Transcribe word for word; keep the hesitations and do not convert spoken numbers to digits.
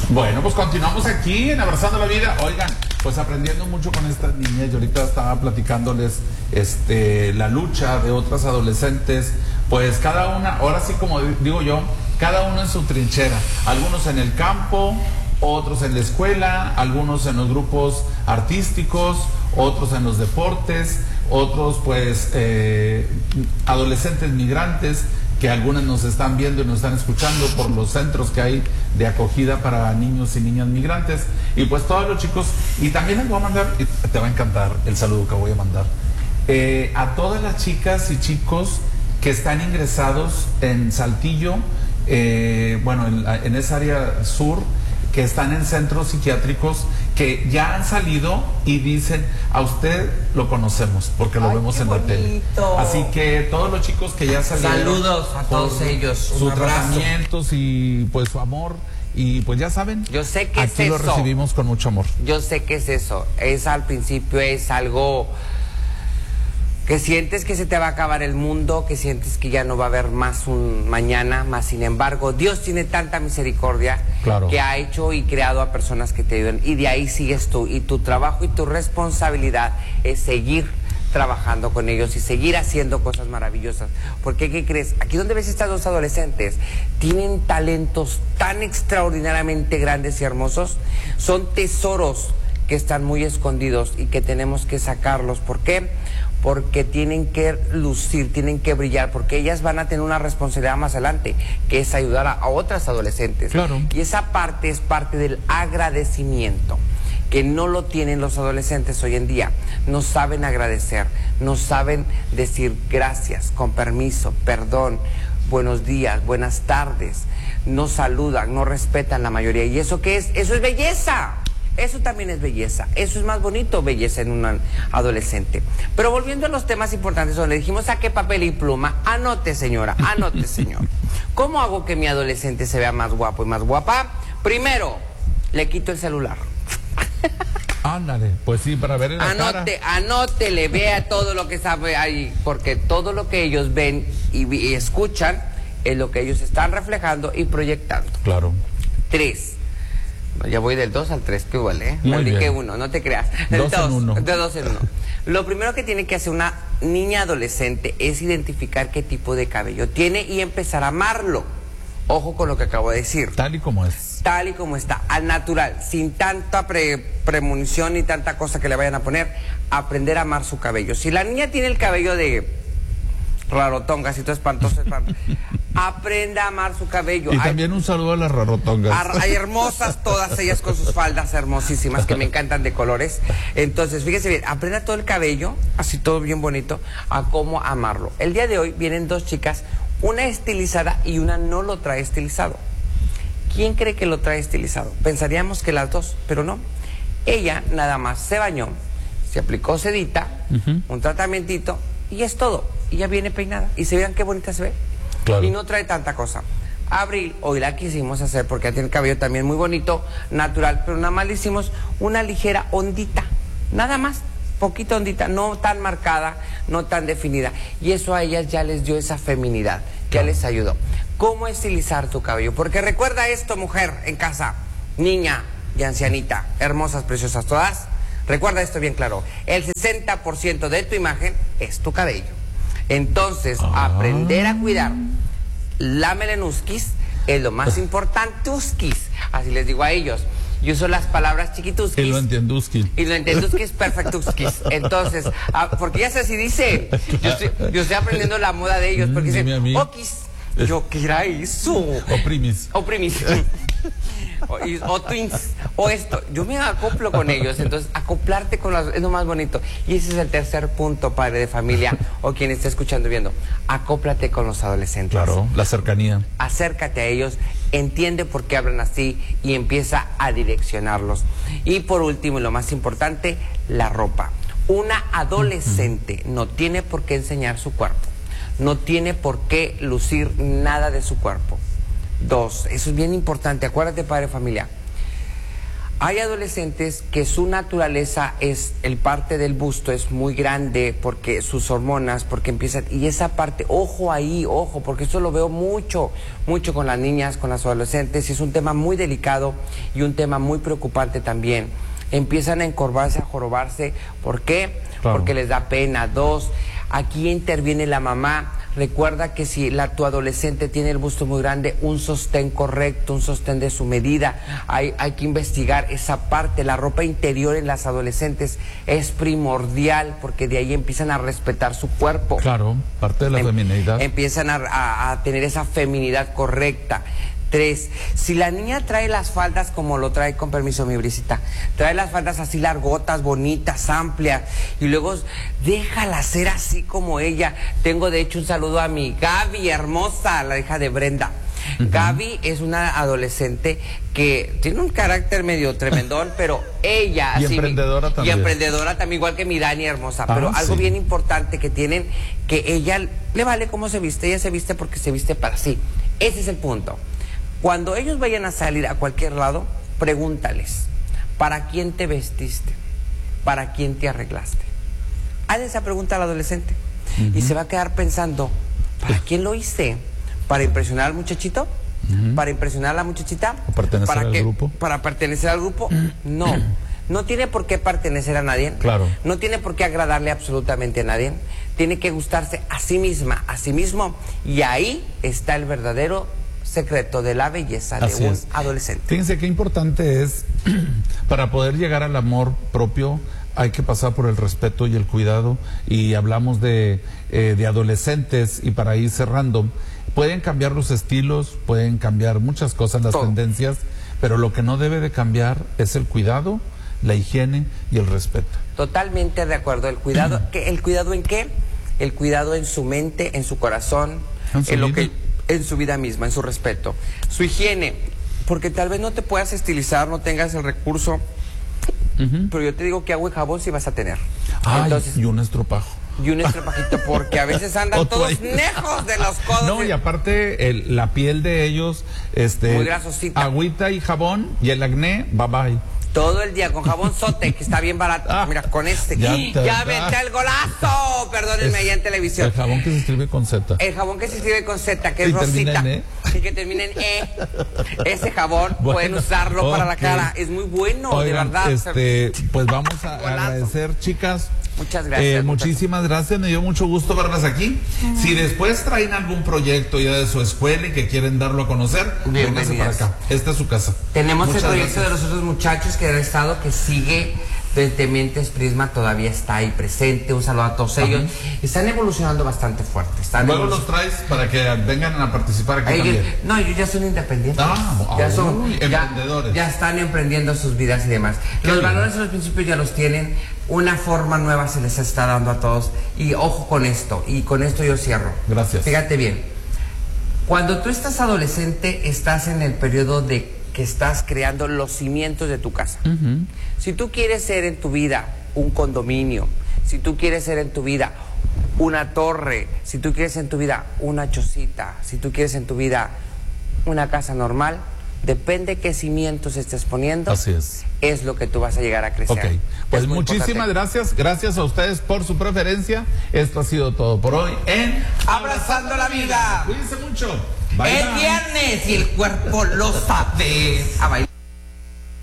Bueno, pues continuamos aquí en Abrazando la Vida. Oigan, pues aprendiendo mucho con estas niñas. Yo ahorita estaba platicándoles este, la lucha de otras adolescentes. Pues cada una, ahora sí como digo yo, cada uno en su trinchera. Algunos en el campo, otros en la escuela, algunos en los grupos artísticos, otros en los deportes, otros pues eh, adolescentes migrantes, que algunas nos están viendo y nos están escuchando por los centros que hay de acogida para niños y niñas migrantes. Y pues todos los chicos, y también les voy a mandar, y te va a encantar el saludo que voy a mandar, eh, a todas las chicas y chicos que están ingresados en Saltillo, eh, bueno, en, en esa área sur, que están en centros psiquiátricos, que ya han salido y dicen, a usted lo conocemos, porque lo Ay, vemos en bonito. la tele. Así que todos los chicos que ya salieron, saludos a todos ellos, sus tratamientos y pues su amor, y pues ya saben, yo sé que aquí es lo eso. recibimos con mucho amor. Yo sé que es eso, es al principio es algo que sientes que se te va a acabar el mundo, que sientes que ya no va a haber más un mañana, más sin embargo, Dios tiene tanta misericordia, claro, que ha hecho y creado a personas que te ayudan, y de ahí sigues tú, y tu trabajo y tu responsabilidad es seguir trabajando con ellos y seguir haciendo cosas maravillosas. Porque, ¿qué crees? Aquí donde ves estas dos adolescentes, tienen talentos tan extraordinariamente grandes y hermosos, son tesoros que están muy escondidos y que tenemos que sacarlos. ¿Por qué? Porque tienen que lucir, tienen que brillar, porque ellas van a tener una responsabilidad más adelante, que es ayudar a, a otras adolescentes. Claro. Y esa parte es parte del agradecimiento, que no lo tienen los adolescentes hoy en día. No saben agradecer, no saben decir gracias, con permiso, perdón, buenos días, buenas tardes. No saludan, no respetan la mayoría. ¿Y eso qué es? Eso es belleza. Eso también es belleza, eso es más bonito, belleza en un adolescente. Pero volviendo a los temas importantes, donde le dijimos saque papel y pluma, anote señora, anote señor. ¿Cómo hago que mi adolescente se vea más guapo y más guapa? Primero, le quito el celular. Ándale, pues sí, para ver en la Anote, cara. anótele, vea todo lo que sabe ahí, porque todo lo que ellos ven y, y escuchan es lo que ellos están reflejando y proyectando. Claro. Tres. Ya voy del dos al tres, que igual, ¿eh? Muy Dije bien. uno, no te creas. El Dos en uno. De dos en uno. Lo primero que tiene que hacer una niña adolescente es identificar qué tipo de cabello tiene y empezar a amarlo. Ojo con lo que acabo de decir. Tal y como es. Tal y como está, al natural, sin tanta pre premonición ni tanta cosa que le vayan a poner, aprender a amar su cabello. Si la niña tiene el cabello de rarotongas y todo espantoso, espantoso, aprenda a amar su cabello. Y hay, también un saludo a las rarotongas. a, hay hermosas todas ellas con sus faldas hermosísimas que me encantan de colores. Entonces, fíjese bien, aprenda todo el cabello, así todo bien bonito, a cómo amarlo. El día de hoy vienen dos chicas, una estilizada y una no lo trae estilizado. ¿Quién cree que lo trae estilizado? Pensaríamos que las dos, pero no. Ella nada más se bañó, se aplicó sedita, uh-huh, un tratamientito y es todo. Y ya viene peinada. Y se vean qué bonita se ve. Claro. Y no trae tanta cosa. Abril, hoy la quisimos hacer porque tiene el cabello también muy bonito, natural, pero nada más le hicimos una ligera ondita. Nada más, poquita ondita, no tan marcada, no tan definida. Y eso a ellas ya les dio esa feminidad, ya les ayudó. ¿Cómo estilizar tu cabello? Porque recuerda esto, mujer, en casa, niña y ancianita, hermosas, preciosas todas. Recuerda esto bien claro. El sesenta por ciento de tu imagen es tu cabello. Entonces, ah. aprender a cuidar la melenuskis es lo más importante, uskis. Así les digo a ellos. Yo uso las palabras chiquituskis. Y lo entienduskis. Y lo entienduskis, perfectuskis. Entonces, ah, porque ya sé así dice. Yo estoy, yo estoy aprendiendo la moda de ellos. Porque Dime dicen, okis. Yo, ¿qué era eso? O primis. O primis. O, y, o twins, o esto. Yo me acoplo con ellos, entonces acoplarte con las es lo más bonito. Y ese es el tercer punto, padre de familia, o quien esté escuchando y viendo. Acóplate con los adolescentes. Claro, la cercanía. Acércate a ellos, entiende por qué hablan así y empieza a direccionarlos. Y por último, y lo más importante, la ropa. Una adolescente no tiene por qué enseñar su cuerpo. No tiene por qué lucir nada de su cuerpo. Dos, eso es bien importante, acuérdate, padre de familia. Hay adolescentes que su naturaleza es, el parte del busto es muy grande porque sus hormonas, porque empiezan, y esa parte, ojo ahí, ojo, porque eso lo veo mucho, mucho con las niñas, con las adolescentes, y es un tema muy delicado y un tema muy preocupante también. Empiezan a encorvarse, a jorobarse, ¿por qué? Claro. Porque les da pena. Dos, aquí interviene la mamá. Recuerda que si la, tu adolescente tiene el busto muy grande, un sostén correcto, un sostén de su medida, hay, hay que investigar esa parte. La ropa interior en las adolescentes es primordial porque de ahí empiezan a respetar su cuerpo. Claro, parte de la em, feminidad. Empiezan a, a, a tener esa feminidad correcta. Tres, si la niña trae las faldas como lo trae, con permiso mi brisita, trae las faldas así largotas, bonitas, amplias, y luego déjala ser así como ella. Tengo de hecho un saludo a mi Gaby, hermosa, la hija de Brenda. Uh-huh. Gaby es una adolescente que tiene un carácter medio tremendón, pero ella... Y así, emprendedora mi, también. Y emprendedora también, igual que mi Dani, hermosa. Ah, pero algo sí. bien importante que tienen, que ella le vale cómo se viste, ella se viste porque se viste para sí. Ese es el punto. Cuando ellos vayan a salir a cualquier lado, pregúntales, ¿para quién te vestiste? ¿Para quién te arreglaste? Hazle esa pregunta al adolescente. Uh-huh. Y se va a quedar pensando, ¿para quién lo hice? ¿Para impresionar al muchachito? Uh-huh. ¿Para impresionar a la muchachita? ¿O pertenecer ¿Para al qué? grupo? ¿Para pertenecer al grupo? No. No tiene por qué pertenecer a nadie. Claro. No tiene por qué agradarle absolutamente a nadie. Tiene que gustarse a sí misma, a sí mismo. Y ahí está el verdadero secreto de la belleza de Así un es. adolescente. Fíjense qué importante es, para poder llegar al amor propio, hay que pasar por el respeto y el cuidado, y hablamos de, eh, de adolescentes, y para ir cerrando, pueden cambiar los estilos, pueden cambiar muchas cosas, las Todo. tendencias, pero lo que no debe de cambiar es el cuidado, la higiene y el respeto. Totalmente de acuerdo. El cuidado, ¿qué, ¿el cuidado en qué? El cuidado en su mente, en su corazón, en, su en lo vida. que en su vida misma, en su respeto. Su higiene, porque tal vez no te puedas estilizar, no tengas el recurso, uh-huh. pero yo te digo que agua y jabón sí vas a tener. Ay, entonces, y un estropajo. Y un estropajito, porque a veces andan todos nejos de los codos. No, y aparte el, la piel de ellos, este, muy grasosita. Agüita y jabón, y el acné, bye bye. Todo el día con jabón Sote, que está bien barato. Ah, mira, con este. Ya, ya vete el golazo. Perdónenme, allá en televisión. El jabón que se escribe con Z. El jabón que se escribe con Z, que y es rosita. En e. Y que termina en E. Ese jabón bueno, pueden usarlo okay. para la cara. Es muy bueno, Oigan, de verdad. Este, pues vamos a agradecer, chicas. Muchas gracias. Eh, muchísimas gracias, me dio mucho gusto verlas aquí. Uh-huh. Si después traen algún proyecto ya de su escuela y que quieren darlo a conocer, vénganse para acá. Esta es su casa. Tenemos Muchas el proyecto gracias. de los otros muchachos que han estado, que sigue desde Mentes Prisma, todavía está ahí presente. Un saludo a todos ellos. Uh-huh. Están evolucionando bastante fuerte. Están Luego los traes para que vengan a participar aquí ellos, también. No, ellos ya son independientes. Ah, ya son uy, ya, emprendedores. Ya están emprendiendo sus vidas y demás. Qué los bien. Valores y los principios ya los tienen. Una forma nueva se les está dando a todos. Y ojo con esto. Y con esto yo cierro. Gracias. Fíjate bien. Cuando tú estás adolescente, estás en el periodo de que estás creando los cimientos de tu casa. Uh-huh. Si tú quieres ser en tu vida un condominio, si tú quieres ser en tu vida una torre, si tú quieres en tu vida una chocita, si tú quieres en tu vida una casa normal, depende qué cimientos estés poniendo. Así es. Es lo que tú vas a llegar a crecer. Ok, pues muchísimas importante. gracias. Gracias a ustedes por su preferencia. Esto ha sido todo por hoy en Abrazando la Vida. Cuídense mucho. Bye, es bye. viernes y el cuerpo lo sabe. A bailar.